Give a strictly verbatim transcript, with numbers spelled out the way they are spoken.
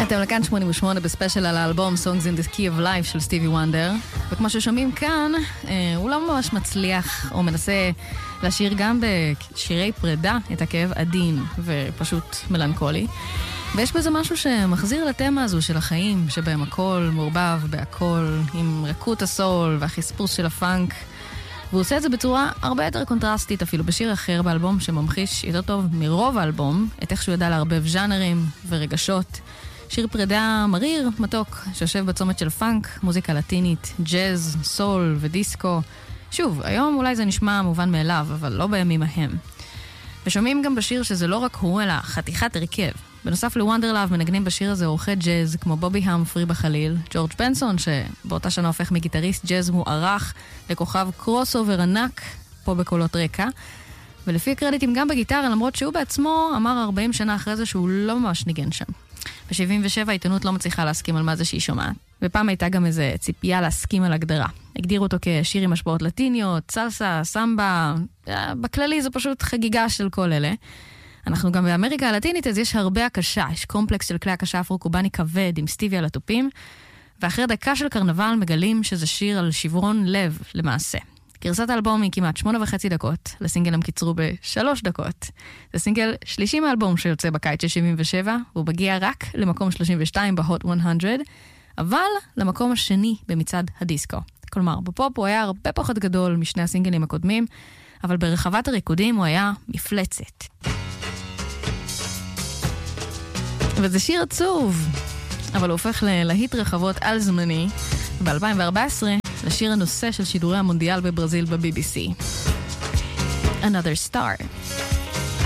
אתם לכאן שמונים ושמונה בספיישל על האלבום Songs in the Key of Life של סטיבי וונדר, וכמו ששומעים כאן, הוא לא ממש מצליח או מנסה לשיר גם בשירי פרידה את הכאב עדין ופשוט מלנכולי, ויש בזה משהו שמחזיר לתמה הזו של החיים, שבהם הכל מעורבב בהכל, עם רכות הסול והחספוס של הפאנק, והוא עושה את זה בצורה הרבה יותר קונטרסטית, אפילו בשיר אחר באלבום שממחיש יותר טוב מרוב האלבום את איך שהוא ידע לערבב ז'אנרים ורגשות. שיר פרידה מריר, מתוק, שיושב בצומת של פאנק, מוזיקה לטינית, ג'אז, סול ודיסקו. שוב, היום אולי זה נשמע מובן מאליו, אבל לא בימים ההם. ושומעים גם בשיר שזה לא רק הוא, אלא חתיכת הרכב. בנוסף לוונדרלאב מנגנים בשיר הזה אורחי ג'אז, כמו בובי המפרי בחליל, ג'ורג' בנסון, שבאותה שנה הופך מגיטריסט ג'אז מוערך לכוכב קרוס אובר ענק, פה בקולות רקע. ולפי הקרדיטים גם בגיטרה, למרות שהוא בעצמו אמר ארבעים שנה אחרי זה שהוא לא ממש ניגן שם. ב-שבעים ושבע העיתונות לא מצליחה להסכים על מה זה שהיא שומעת. ופעם הייתה גם איזה ציפייה להסכים על הגדרה. הגדירו אותו כשיר עם השפעות לטיניות, סלסה, סמבה, בכללי זה פשוט חגיגה של כל אלה. אנחנו גם באמריקה הלטינית, אז יש הרבה הקשה, יש קומפלקס של כלי הקשה אפרו-קובני כבד עם סטיבי על התופים, ואחרי דקה של קרנבל מגלים שזה שיר על שברון לב למעשה. גרסת האלבום היא כמעט שמונה וחצי דקות, לסינגל הם קיצרו בשלוש דקות. זה סינגל שלישי מהאלבום שיוצא בקיץ של שבעים ושבע, והוא מגיע רק למקום שלושים ושתיים בהוט מאה, אבל למקום השני במצעד הדיסקו. כלומר, בפופ הוא היה הרבה פחות גדול משני הסינגלים הקודמים, אבל ברחבת הריקודים הוא היה מפלצת. וזה שיר עצוב, אבל הוא הופך ללהיט רחבות על זמני, ב-אלפיים וארבע עשרה לשיר הנושא של שידורי המונדיאל בברזיל ב-בי בי סי. Another Star.